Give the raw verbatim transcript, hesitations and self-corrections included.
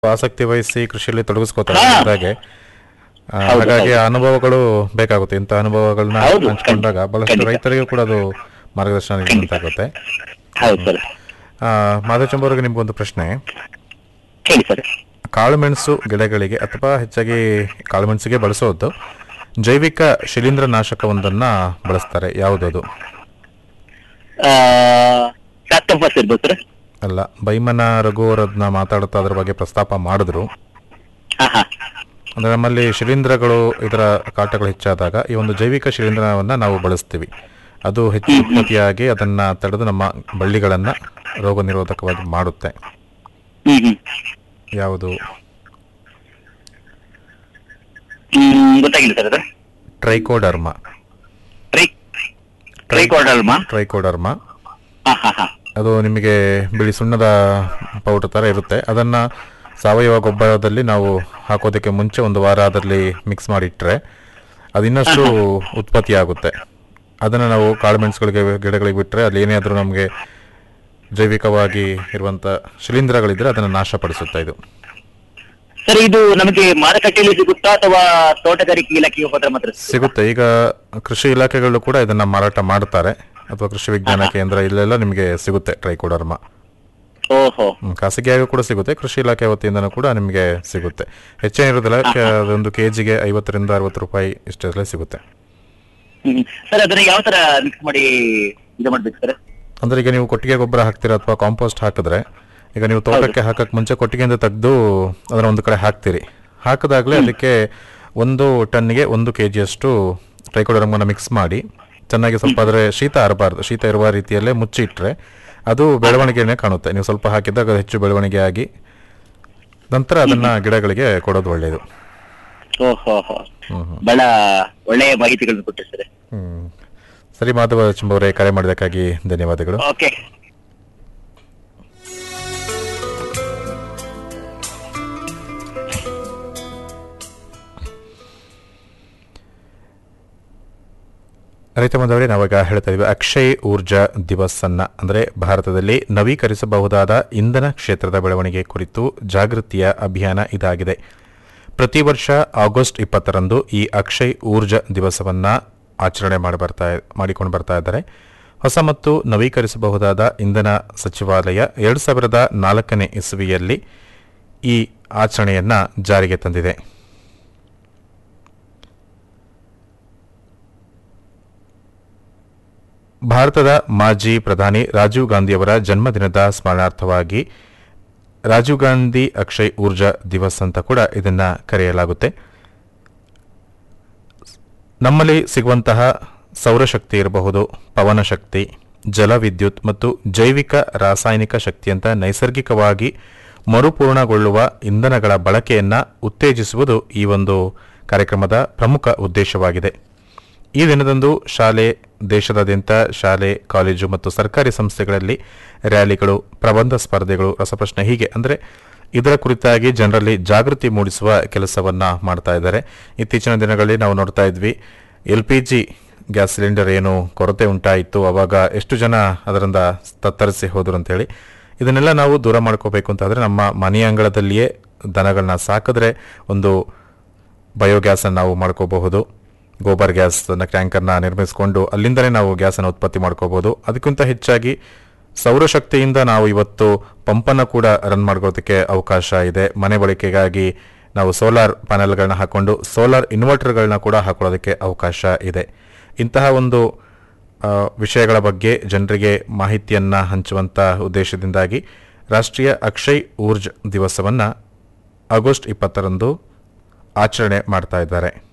ಆಸಕ್ತಿ ವಹಿಸಿ ಕೃಷಿಯಲ್ಲಿ ತೊಡಗಿಸ್ಕೋತಾರೆ ಹಾ. ಹಾಗೆ ಆ, ಹೌದು, ಹಾಗಾಗಿ ಹೌದು. ಆ ಅನುಭವಗಳು ಬೇಕಾಗುತ್ತೆ. ಇಂಥ ಅನುಭವಗಳನ್ನ ಹೌದು, ಹಂಚ್ಕೊಂಡಾಗ ಬಹಳಷ್ಟು ಖಂಡಿತ. ರೈತರಿಗೂ ಕೂಡ ಅದು ಮಾರ್ಗದರ್ಶನ ನೀಡುವಂತಾಗುತ್ತೆ. ಹೌದು ಸರ್, ಮಾಧವಚಂದ್ರ ಅವರಿಗೆ ನಿಮ್ಗೊಂದು ಪ್ರಶ್ನೆ. ಹೇಳಿ ಸರ್. ಕಾಳುಮೆಣಸು ಗಿಡಗಳಿಗೆ ಅಥವಾ ಹೆಚ್ಚಾಗಿ ಕಾಳುಮೆಣಸಿಗೆ ಬಳಸೋದು ಜೈವಿಕ ಶಿಲೀಂಧ್ರನಾಶಕವೊಂದನ್ನ ಬಳಸ್ತಾರೆ, ಯಾವುದದು? ಸಾಕ್ತಂಫಸ್ ಇರ್ಬೋದು ಸರ್. ಅಲ್ಲ, ಬೈಮನ ರಘು ಅವರದನ್ನ ಮಾತಾಡುತ್ತಾ ಅದ್ರ ಬಗ್ಗೆ ಪ್ರಸ್ತಾಪ ಮಾಡಿದ್ರು. ಹಾ ಹಾ ಅಂದ್ರೆ ನಮ್ಮಲ್ಲಿ ಶಿಲೀಂಧ್ರಗಳು ಇದರ ಕಾಟಗಳು ಹೆಚ್ಚಾದಾಗ ಈ ಒಂದು ಜೈವಿಕ ಶಿಲೀಂಧ್ರವನ್ನ ನಾವು ಬಳಸ್ತೀವಿ. ಅದು ಹೆಚ್ಚು ಉತ್ಪತ್ತಿಯಾಗಿ ಅದನ್ನ ತಡೆದು ನಮ್ಮ ಬಳ್ಳಿಗಳನ್ನ ರೋಗ ನಿರೋಧಕವಾಗಿ ಮಾಡುತ್ತೆ. ಹ್ಮ್ ಹ್ಮ್ ಯಾವುದು? ಹ್ಮ್ ಗೊತ್ತಾಗಿಲ್ಲ ಸರ್ ಅದು. ಟ್ರೈಕೋಡರ್ಮ. Try trichoderma. ಟ್ರೈಕೋಡರ್ಮ ಹಾ ಹಾ ಹಾ ಅದು ನಿಮಗೆ ಬಿಳಿ ಸುಣ್ಣದ ಪೌಡರ್ ತರ ಇರುತ್ತೆ. ಅದನ್ನ ಸಾವಯವ ಗೊಬ್ಬರದಲ್ಲಿ ನಾವು ಹಾಕೋದಕ್ಕೆ ಮುಂಚೆ ಒಂದು ವಾರ ಅದರಲ್ಲಿ ಮಿಕ್ಸ್ ಮಾಡಿಟ್ರೆ ಅದು ಇನ್ನಷ್ಟು ಉತ್ಪತ್ತಿ ಆಗುತ್ತೆ. ಅದನ್ನು ನಾವು ಕಾಳುಮೆಣಸುಗಳಿಗೆ ಗಿಡಗಳಿಗೆ ಬಿಟ್ಟರೆ ಅಲ್ಲಿ ಏನೇ ಆದರೂ ನಮಗೆ ಜೈವಿಕವಾಗಿ ಇರುವಂಥ ಶಿಲೀಂಧ್ರಗಳಿದ್ರೆ ಅದನ್ನು ನಾಶಪಡಿಸುತ್ತೆ ಇದು. ಸರ್, ಇದು ನಮಗೆ ಮಾರುಕಟ್ಟೆಯಲ್ಲಿ ಸಿಗುತ್ತಾ ಅಥವಾ ತೋಟಗಾರಿಕೆ ಇಲಾಖೆಗೆ ಹೋದ್ರೆ ಮಾತ್ರ ಸಿಗುತ್ತಾ? ಸಿಗುತ್ತೆ. ಈಗ ಕೃಷಿ ಇಲಾಖೆಗಳು ಕೂಡ ಇದನ್ನು ಮಾರಾಟ ಮಾಡ್ತಾರೆ, ಅಥವಾ ಕೃಷಿ ವಿಜ್ಞಾನ ಕೇಂದ್ರ ಇಲ್ಲೆಲ್ಲ ನಿಮಗೆ ಸಿಗುತ್ತೆ ಟ್ರೈಕೋಡರ್ಮ. ಓಹೋ. ಹ್ಮ್, ಖಾಸಗಿಯಾಗಿ ಕೂಡ ಸಿಗುತ್ತೆ, ಕೃಷಿ ಇಲಾಖೆ ವತಿಯಿಂದನೂ ಕೂಡ ನಿಮಗೆ ಸಿಗುತ್ತೆ. ಹೆಚ್ಚೇನಿರೋದಿಲ್ಲ, ಅದೊಂದು ಕೆ ಜಿಗೆ ಐವತ್ತರಿಂದ ಅರವತ್ತು ರೂಪಾಯಿ ಇಷ್ಟೆಲ್ಲ ಸಿಗುತ್ತೆ. ಹ್ಮ್ ಸರ್, ಅದನ್ನ ಯಾವ ತರ ಮಿಕ್ಸ್ ಮಾಡಿ ಇದು ಮಾಡ್ಬೇಕು ಸರ್? ಅಂದ್ರೆ ಈಗ ನೀವು ಕೊಟ್ಟಿಗೆ ಗೊಬ್ಬರ ಹಾಕ್ತೀರಾ ಅಥವಾ ಕಾಂಪೋಸ್ಟ್ ಹಾಕಿದ್ರೆ, ಈಗ ನೀವು ತೋಟಕ್ಕೆ ಹಾಕಕ್ ಮುಂಚೆ ಕೊಟ್ಟಿಗೆಯಿಂದ ತೆಗೆದು ಅದನ್ನ ಒಂದು ಕಡೆ ಹಾಕ್ತೀರಿ. ಹಾಕಿದಾಗಲೇ ಅದಕ್ಕೆ ಒಂದು ಟನ್ನಿಗೆ ಒಂದು ಕೆ ಜಿಯಷ್ಟು ಟ್ರೈಕೋಡರ್ಮನ ಮಿಕ್ಸ್ ಮಾಡಿ ಚೆನ್ನಾಗಿ ಸ್ವಲ್ಪ ಆದರೆ ಶೀತ ಇರಬಾರ್ದು, ಶೀತ ಇರುವ ರೀತಿಯಲ್ಲೇ ಮುಚ್ಚಿಟ್ರೆ ಅದು ಬೆಳವಣಿಗೆನೇ ಕಾಣುತ್ತೆ. ನೀವು ಸ್ವಲ್ಪ ಹಾಕಿದಾಗ ಅದು ಹೆಚ್ಚು ಬೆಳವಣಿಗೆ ಆಗಿ ನಂತರ ಅದನ್ನ ಗಿಡಗಳಿಗೆ ಕೊಡೋದು ಒಳ್ಳೆಯದು. ಓಹೋ, ಬಹಳ ಒಳ್ಳೆಯ ಮಾಹಿತಿಗಳನ್ನು ಕೊಟ್ಟೆ ಸರ್. ಹ್ಮ್ ಸರಿ, ಮಾಧವ ಚಂಬವರೇ, ಕರೆ ಮಾಡಿದ್ದಕ್ಕಾಗಿ ಧನ್ಯವಾದಗಳು. ಓಕೆ. ರೈತ ಬಾಂಧವರೇ, ನಾವಾಗ ಹೇಳ್ತಾ ಇದೀವಿ ಅಕ್ಷಯ್ ಊರ್ಜಾ ದಿವಸ್ ಅನ್ನ, ಅಂದರೆ ಭಾರತದಲ್ಲಿ ನವೀಕರಿಸಬಹುದಾದ ಇಂಧನ ಕ್ಷೇತ್ರದ ಬೆಳವಣಿಗೆ ಕುರಿತು ಜಾಗೃತಿಯ ಅಭಿಯಾನ ಇದಾಗಿದೆ. ಪ್ರತಿ ವರ್ಷ ಆಗಸ್ಟ್ ಇಪ್ಪತ್ತರಂದು ಈ ಅಕ್ಷಯ್ ಊರ್ಜಾ ದಿವಸವನ್ನ ಆಚರಣೆ ಮಾಡಿ ಬರ್ತಾ ಮಾಡಿಕೊಂಡು ಬರ್ತಾ ಇದ್ದಾರೆ. ಹೊಸ ಮತ್ತು ನವೀಕರಿಸಬಹುದಾದ ಇಂಧನ ಸಚಿವಾಲಯ ಎರಡು ಸಾವಿರದ ನಾಲ್ಕನೇ ಇಸ್ವಿಯಲ್ಲಿ ಈ ಆಚರಣೆಯನ್ನ ಜಾರಿಗೆ ತಂದಿದೆ. ಭಾರತದ ಮಾಜಿ ಪ್ರಧಾನಿ ರಾಜೀವ್ ಗಾಂಧಿಯವರ ಜನ್ಮದಿನದ ಸ್ಮರಣಾರ್ಥವಾಗಿ ರಾಜೀವ್ ಗಾಂಧಿ ಅಕ್ಷಯ್ ಊರ್ಜಾ ದಿವಸ್ ಅಂತ ಕೂಡ ಇದನ್ನ ಕರೆಯಲಾಗುತ್ತೆ. ನಮ್ಮಲ್ಲಿ ಸಿಗುವಂತಹ ಸೌರಶಕ್ತಿ ಇರಬಹುದು, ಪವನ ಶಕ್ತಿ, ಜಲವಿದ್ಯುತ್ ಮತ್ತು ಜೈವಿಕ ರಾಸಾಯನಿಕ ಶಕ್ತಿಯಂತ ನೈಸರ್ಗಿಕವಾಗಿ ಮರುಪೂರ್ಣಗೊಳ್ಳುವ ಇಂಧನಗಳ ಬಳಕೆಯನ್ನ ಉತ್ತೇಜಿಸುವುದು ಈ ಒಂದು ಕಾರ್ಯಕ್ರಮದ ಪ್ರಮುಖ ಉದ್ದೇಶವಾಗಿದೆ. ಈ ದಿನದಂದು ಶಾಲೆ, ದೇಶದಾದ್ಯಂತ ಶಾಲೆ, ಕಾಲೇಜು ಮತ್ತು ಸರ್ಕಾರಿ ಸಂಸ್ಥೆಗಳಲ್ಲಿ ರ್ಯಾಲಿಗಳು, ಪ್ರಬಂಧ ಸ್ಪರ್ಧೆಗಳು, ರಸಪ್ರಶ್ನೆ, ಹೀಗೆ ಅಂದರೆ ಇದರ ಕುರಿತಾಗಿ ಜನರಲ್ಲಿ ಜಾಗೃತಿ ಮೂಡಿಸುವ ಕೆಲಸವನ್ನ ಮಾಡ್ತಾ ಇದ್ದಾರೆ. ಇತ್ತೀಚಿನ ದಿನಗಳಲ್ಲಿ ನಾವು ನೋಡ್ತಾ ಇದ್ವಿ, L P G gas cylinder ಏನು ಕೊರತೆ ಉಂಟಾಯಿತು, ಅವಾಗ ಎಷ್ಟು ಜನ ಅದರಿಂದ ತತ್ತರಿಸಿ ಹೋದ್ರು ಅಂತೇಳಿ. ಇದನ್ನೆಲ್ಲ ನಾವು ದೂರ ಮಾಡ್ಕೋಬೇಕು ಅಂತಾದರೆ ನಮ್ಮ ಮನೆಯ ಅಂಗಳದಲ್ಲಿಯೇ ದನಗಳನ್ನ ಸಾಕಿದ್ರೆ ಒಂದು ಬಯೋಗ್ಯಾಸನ್ನು ನಾವು ಮಾಡ್ಕೋಬಹುದು. ಗೋಬರ್ ಗ್ಯಾಸ್ ಟ್ಯಾಂಕರ್ನ ನಿರ್ಮಿಸಿಕೊಂಡು ಅಲ್ಲಿಂದಲೇ ನಾವು ಗ್ಯಾಸನ್ನು ಉತ್ಪತ್ತಿ ಮಾಡ್ಕೋಬಹುದು. ಅದಕ್ಕಿಂತ ಹೆಚ್ಚಾಗಿ ಸೌರಶಕ್ತಿಯಿಂದ ನಾವು ಇವತ್ತು ಪಂಪನ್ನು ಕೂಡ ರನ್ ಮಾಡ್ಕೋದಕ್ಕೆ ಅವಕಾಶ ಇದೆ. ಮನೆ ಬಳಕೆಗಾಗಿ ನಾವು ಸೋಲಾರ್ ಪ್ಯಾನೆಲ್ಗಳನ್ನ ಹಾಕೊಂಡು ಸೋಲಾರ್ ಇನ್ವರ್ಟರ್ಗಳನ್ನ ಕೂಡ ಹಾಕೊಳ್ಳೋದಕ್ಕೆ ಅವಕಾಶ ಇದೆ. ಇಂತಹ ಒಂದು ವಿಷಯಗಳ ಬಗ್ಗೆ ಜನರಿಗೆ ಮಾಹಿತಿಯನ್ನು ಹಂಚುವಂಥ ಉದ್ದೇಶದಿಂದಾಗಿ ರಾಷ್ಟ್ರೀಯ ಅಕ್ಷಯ್ ಊರ್ಜಾ ದಿವಸವನ್ನು ಆಗಸ್ಟ್ ಇಪ್ಪತ್ತರಂದು ಆಚರಣೆ ಮಾಡ್ತಾ ಇದ್ದಾರೆ.